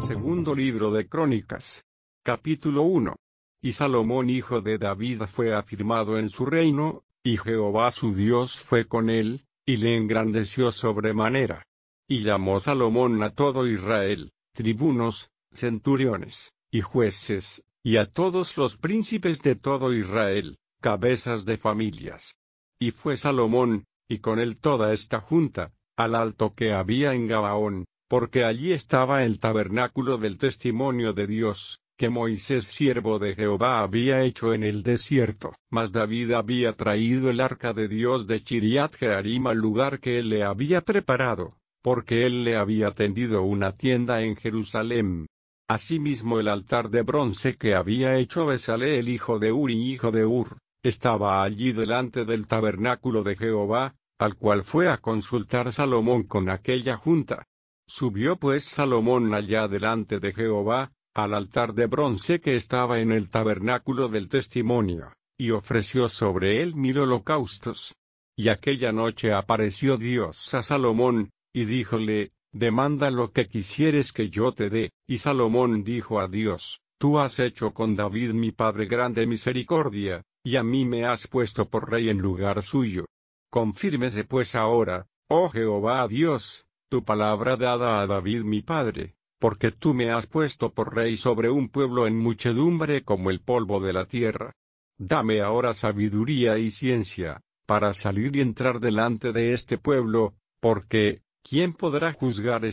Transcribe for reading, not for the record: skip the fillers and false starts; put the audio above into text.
Segundo libro de Crónicas. Capítulo 1. Y Salomón hijo de David fue afirmado en su reino, y Jehová su Dios fue con él, y le engrandeció sobremanera. Y llamó Salomón a todo Israel, tribunos, centuriones, y jueces, y a todos los príncipes de todo Israel, cabezas de familias. Y fue Salomón, y con él toda esta junta, al alto que había en Gabaón, porque allí estaba el tabernáculo del testimonio de Dios, que Moisés siervo de Jehová había hecho en el desierto. Mas David había traído el arca de Dios de Chiriat Jearim al lugar que él le había preparado, porque él le había tendido una tienda en Jerusalén. Asimismo el altar de bronce que había hecho Bezaleel hijo de Uri hijo de Ur, estaba allí delante del tabernáculo de Jehová, al cual fue a consultar Salomón con aquella junta. Subió pues Salomón allá delante de Jehová, al altar de bronce que estaba en el tabernáculo del testimonio, y ofreció sobre él 1000 holocaustos. Y aquella noche apareció Dios a Salomón, y díjole, demanda lo que quisieres que yo te dé. Y Salomón dijo a Dios, tú has hecho con David mi padre grande misericordia, y a mí me has puesto por rey en lugar suyo. Confírmese pues ahora, oh Jehová Dios, tu palabra dada a David mi padre, porque tú me has puesto por rey sobre un pueblo en muchedumbre como el polvo de la tierra. Dame ahora sabiduría y ciencia, para salir y entrar delante de este pueblo, porque, ¿quién podrá juzgar